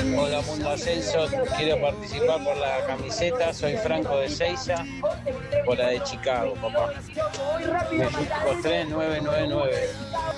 Hola Mundo Ascenso, quiero participar por la camiseta, soy Franco de Seiza, por la de Chicago, papá. México 3999.